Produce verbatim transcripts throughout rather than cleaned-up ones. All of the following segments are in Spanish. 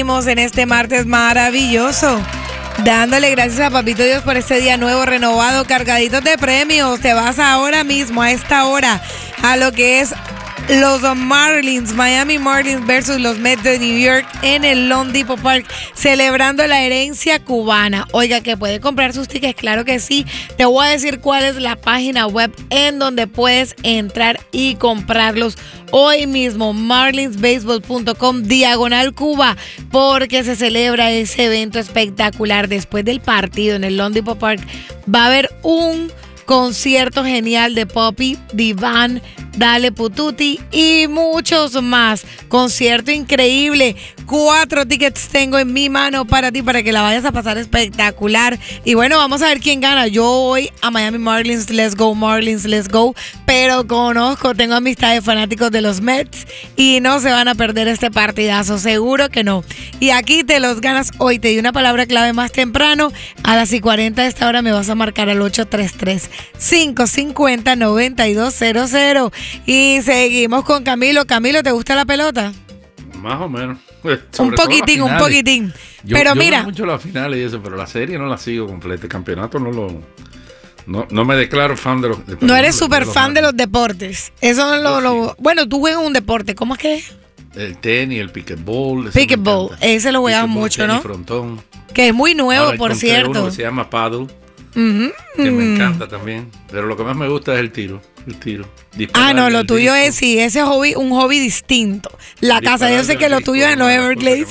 En este martes maravilloso, dándole gracias a Papito Dios por este día nuevo, renovado, cargadito de premios. Te vas ahora mismo, a esta hora, a lo que es los Marlins, Miami Marlins versus los Mets de New York en el Loan Depot Park, celebrando la herencia cubana. Oiga, que puede comprar sus tickets, claro que sí. Te voy a decir cuál es la página web en donde puedes entrar y comprarlos hoy mismo, marlins baseball punto com diagonal Cuba, porque se celebra ese evento espectacular. Después del partido en el Loan Depot Park va a haber un concierto genial de Poppy, Diván, Dale Pututi y muchos más. Concierto increíble. Cuatro tickets tengo en mi mano para ti, para que la vayas a pasar espectacular. Y bueno, vamos a ver quién gana. Yo voy a Miami Marlins, let's go Marlins, let's go. Pero conozco, tengo amistades fanáticos de los Mets y no se van a perder este partidazo, seguro que no. Y aquí te los ganas hoy. Te di una palabra clave más temprano. A las y cuarenta de esta hora me vas a marcar al ocho tres tres, cinco cinco cero, nueve dos cero cero. Y seguimos con Camilo. Camilo, ¿te gusta la pelota? Más o menos. Un poquitín, un poquitín. Yo, pero yo mira. veo mucho las finales y eso, pero la serie no la sigo completa. El campeonato no lo. No, no me declaro fan de los. De, no eres súper fan de los deportes. Eso es lo, lo. Bueno, tú juegas un deporte. ¿Cómo es que es? El tenis, el pickleball. Pickleball. Ese lo juegas mucho, tenis, ¿no? Frontón. Que es muy nuevo, Ahora, por cierto. Uno que se llama paddle. Uh-huh. Que me encanta también. Pero lo que más me gusta es el tiro. El tiro. Disparar ah, no, lo tuyo disco. Es sí, ese hobby, un hobby distinto. La Disparar casa, yo sé que lo tuyo es en los Everglades.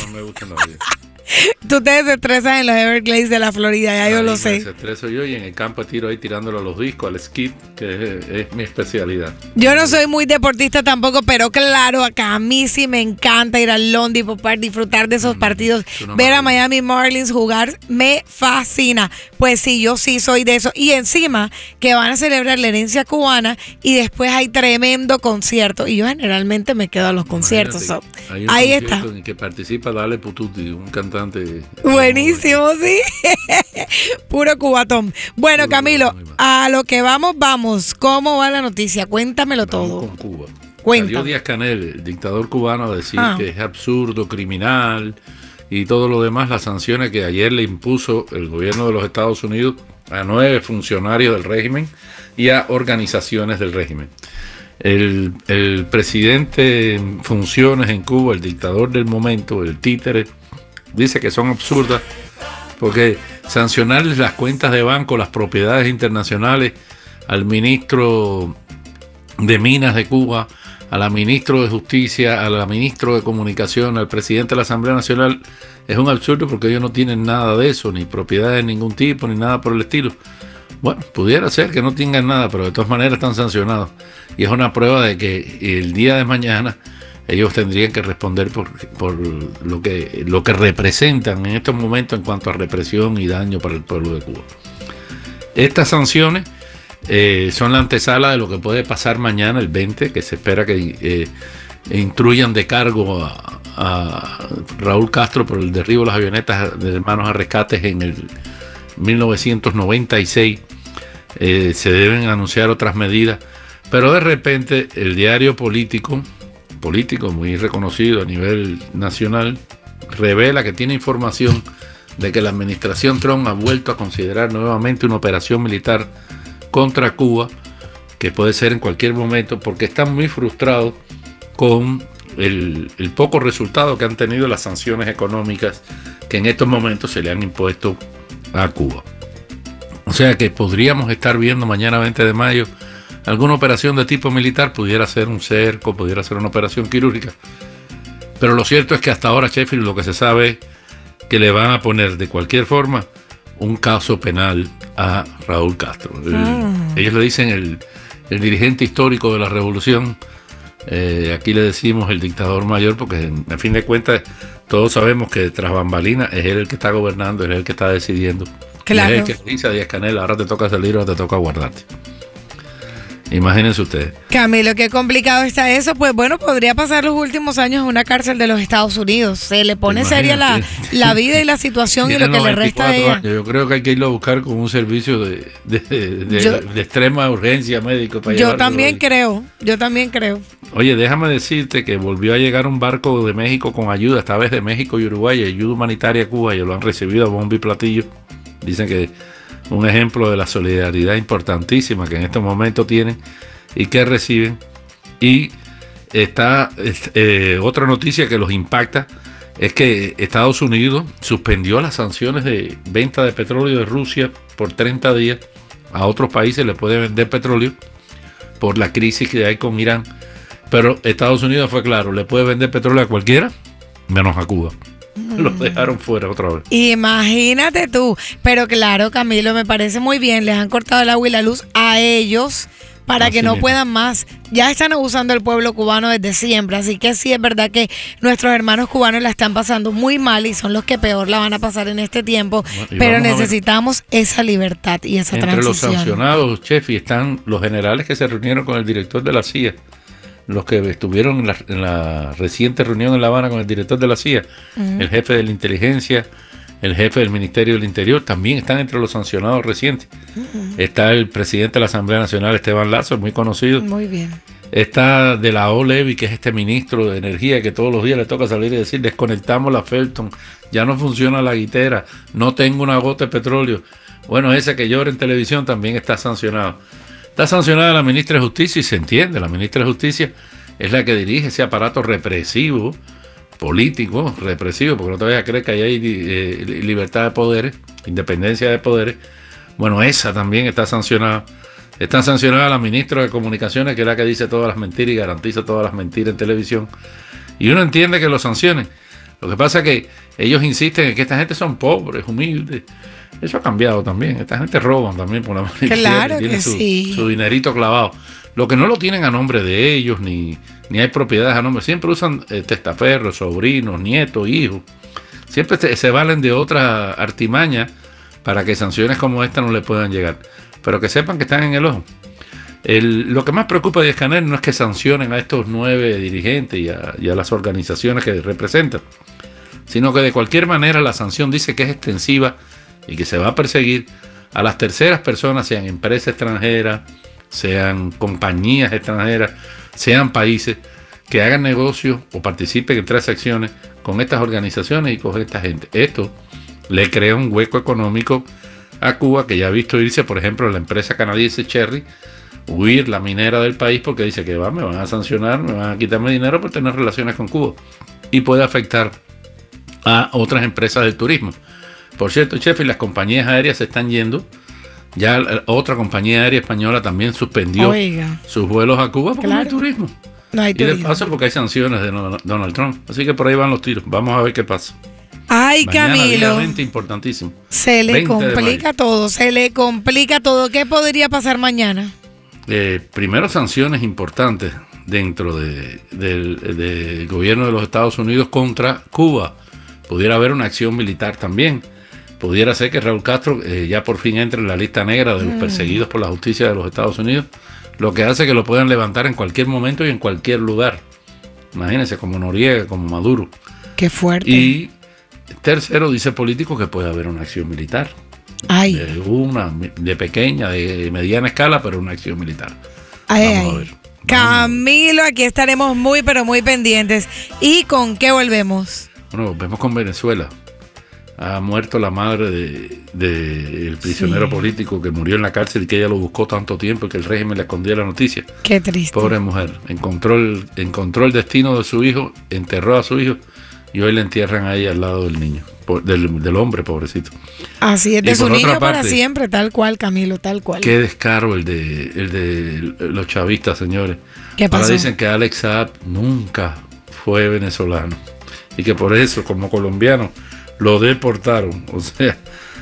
Tú te desestresas en los Everglades de la Florida, ya ahí yo lo sé. Me desestreso yo y en el campo tiro ahí tirándolo a los discos, al skip, que es, es mi especialidad. Yo no soy muy deportista tampoco, pero claro, acá a mí sí me encanta ir al Loan Depot Park, disfrutar de esos mm, partidos, ver a Miami Marlins jugar, me fascina. Pues sí, yo sí soy de eso. Y encima que van a celebrar la herencia cubana y después hay tremendo concierto. Y yo generalmente me quedo a los conciertos. So, hay un ahí concierto está. En el que participa Dale Pututi, un cantante. Buenísimo, sí. Puro cubatón. Bueno, Puro Camilo, a lo que vamos, vamos. ¿Cómo va la noticia? Cuéntamelo vamos todo. Con Cuba. Cuéntame. Salió Díaz-Canel, el dictador cubano, a decir ah. que es absurdo, criminal y todo lo demás, las sanciones que ayer le impuso el gobierno de los Estados Unidos a nueve funcionarios del régimen y a organizaciones del régimen. El, el presidente en funciones en Cuba, el dictador del momento, el títere, dice que son absurdas porque sancionarles las cuentas de banco, las propiedades internacionales al ministro de Minas de Cuba, a la ministra de Justicia, a la ministra de Comunicación, al presidente de la Asamblea Nacional, es un absurdo porque ellos no tienen nada de eso, ni propiedades de ningún tipo, ni nada por el estilo. Bueno, pudiera ser que no tengan nada, pero de todas maneras están sancionados. Y es una prueba de que el día de mañana ellos tendrían que responder por, por lo que, lo que representan en estos momentos en cuanto a represión y daño para el pueblo de Cuba. Estas sanciones eh, son la antesala de lo que puede pasar mañana, el veinte, que se espera que eh, instruyan de cargo a, a Raúl Castro por el derribo de las avionetas de Hermanos a Rescates en el mil novecientos noventa y seis. Eh, se deben anunciar otras medidas, pero de repente el diario político político muy reconocido a nivel nacional revela que tiene información de que la administración Trump ha vuelto a considerar nuevamente una operación militar contra Cuba, que puede ser en cualquier momento, porque están muy frustrados con el, el poco resultado que han tenido las sanciones económicas que en estos momentos se le han impuesto a Cuba. O sea que podríamos estar viendo mañana veinte de mayo alguna operación de tipo militar, pudiera ser un cerco, pudiera ser una operación quirúrgica. Pero lo cierto es que hasta ahora, Sheffield, lo que se sabe es que le van a poner de cualquier forma un caso penal a Raúl Castro. El, ah. Ellos le dicen el, el dirigente histórico de la revolución. Eh, aquí le decimos el dictador mayor porque, en, en fin de cuentas, todos sabemos que tras bambalinas es él el que está gobernando, es él el que está decidiendo. Claro. Es el que dice a Díaz-Canel, ahora te toca salir o te toca guardarte. Imagínense ustedes. Camilo, qué complicado está eso. Pues bueno, podría pasar los últimos años en una cárcel de los Estados Unidos. Se le pone seria la, la vida y la situación y lo que le resta de ella. Años. Yo creo que hay que irlo a buscar con un servicio de, de, de, yo, de extrema urgencia médico. Para yo también creo, yo también creo. Oye, déjame decirte que volvió a llegar un barco de México con ayuda, esta vez de México y Uruguay, ayuda humanitaria a Cuba, y lo han recibido a bombo y platillo. Dicen que un ejemplo de la solidaridad importantísima que en este momento tienen y que reciben. Y está eh, otra noticia que los impacta, es que Estados Unidos suspendió las sanciones de venta de petróleo de Rusia por treinta días. A otros países le puede vender petróleo por la crisis que hay con Irán, pero Estados Unidos fue claro, le puede vender petróleo a cualquiera menos a Cuba. Los dejaron fuera otra vez. Imagínate tú. Pero claro, Camilo, me parece muy bien. Les han cortado el agua y la luz a ellos para así que no mismo. Puedan más. Ya están abusando del pueblo cubano desde siempre. Así que sí, es verdad que nuestros hermanos cubanos la están pasando muy mal y son los que peor la van a pasar en este tiempo. Bueno, pero necesitamos esa libertad y esa Entre transición. Entre los sancionados, Chefi, están los generales que se reunieron con el director de la C I A. Los que estuvieron en la, en la reciente reunión en La Habana con el director de la C I A, uh-huh. el jefe de la inteligencia, el jefe del Ministerio del Interior, también están entre los sancionados recientes. Uh-huh. Está el presidente de la Asamblea Nacional, Esteban Lazo, muy conocido. Muy bien. Está de la O Levy, que es este ministro de Energía, que todos los días le toca salir y decir, desconectamos la Felton, ya no funciona la guitera, no tengo una gota de petróleo. Bueno, ese que llora en televisión también está sancionado. Está sancionada la ministra de Justicia y se entiende, la ministra de Justicia es la que dirige ese aparato represivo, político, represivo, porque no te vayas a creer que ahí hay eh, libertad de poderes, independencia de poderes. Bueno, esa también está sancionada. Está sancionada la ministra de Comunicaciones, que es la que dice todas las mentiras y garantiza todas las mentiras en televisión. Y uno entiende que lo sancionen. Lo que pasa es que ellos insisten en que esta gente son pobres, humildes. Eso ha cambiado también. Esta gente roban también por la mano izquierda. Claro que tienen su, sí. su dinerito clavado. Lo que no lo tienen a nombre de ellos, ni, ni hay propiedades a nombre. Siempre usan eh, testaferros, sobrinos, nietos, hijos. Siempre se, se valen de otra artimaña para que sanciones como esta no le puedan llegar. Pero que sepan que están en el ojo. El, lo que más preocupa a Díaz-Canel no es que sancionen a estos nueve dirigentes y a, y a las organizaciones que representan, sino que de cualquier manera la sanción dice que es extensiva y que se va a perseguir a las terceras personas, sean empresas extranjeras, sean compañías extranjeras, sean países que hagan negocios o participen en transacciones con estas organizaciones y con esta gente. Esto le crea un hueco económico a Cuba, que ya ha visto irse, por ejemplo, la empresa canadiense Cherry, huir la minera del país porque dice que va, me van a sancionar, me van a quitarme dinero por tener relaciones con Cuba. Y puede afectar a otras empresas del turismo. Por cierto, Chefi, las compañías aéreas se están yendo. Ya otra compañía aérea española también suspendió Oiga. sus vuelos a Cuba porque claro. no hay turismo. No hay y turismo. de paso porque hay sanciones de Donald Trump. Así que por ahí van los tiros. Vamos a ver qué pasa. Ay, Mañana, Camilo. veinte, importantísimo. Se le complica todo, se le complica todo. ¿Qué podría pasar mañana? Eh, primero, sanciones importantes dentro de, del, del gobierno de los Estados Unidos contra Cuba. Pudiera haber una acción militar también. Pudiera ser que Raúl Castro eh, ya por fin entre en la lista negra de los mm. perseguidos por la justicia de los Estados Unidos, lo que hace que lo puedan levantar en cualquier momento y en cualquier lugar. Imagínense, como Noriega, como Maduro. Qué fuerte. Y tercero, dice político que puede haber una acción militar. Ay. De una, de pequeña, de mediana escala, pero una acción militar. Ay, Vamos ay. a ver. Camilo, aquí estaremos muy, pero muy pendientes. ¿Y con qué volvemos? Bueno, volvemos con Venezuela. Ha muerto la madre del de, de prisionero sí. político que murió en la cárcel y que ella lo buscó tanto tiempo y que el régimen le escondía la noticia. Qué triste. Pobre mujer. Encontró el, encontró el destino de su hijo, enterró a su hijo y hoy le entierran a ella al lado del niño, del, del hombre, pobrecito. Así es, de y su niño parte, para siempre, tal cual, Camilo, tal cual. Qué descaro el de, el de los chavistas, señores. ¿Qué pasó? Ahora dicen que Alex Saab nunca fue venezolano y que por eso, como colombiano, lo deportaron. O sea,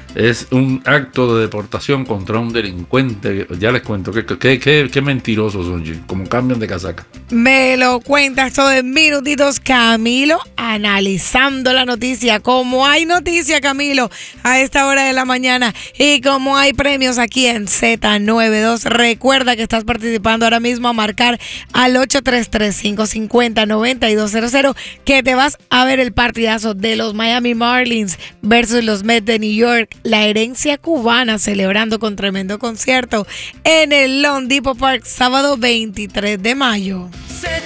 es un acto de deportación contra un delincuente. Ya les cuento, qué, qué, qué, qué mentirosos son, G, como cambian de casaca. Me lo cuentas todo en minutitos, Camilo, analizando la noticia. Como hay noticia, Camilo, a esta hora de la mañana, y como hay premios aquí en Z noventa y dos, recuerda que estás participando ahora mismo a marcar al ocho tres tres, cinco cinco cero, nueve dos cero cero, que te vas a ver el partidazo de los Miami Marlins versus los Mets de New York, la herencia cubana celebrando con tremendo concierto en el Loan Depot Park, sábado veintitrés de mayo.